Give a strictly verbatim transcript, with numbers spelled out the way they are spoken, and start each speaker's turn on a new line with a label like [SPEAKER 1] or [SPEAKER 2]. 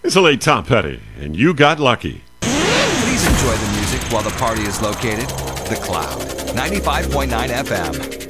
[SPEAKER 1] It's the late Tom Petty, and you got lucky.
[SPEAKER 2] Please enjoy the music while the party is located. The Cloud, ninety-five point nine F M.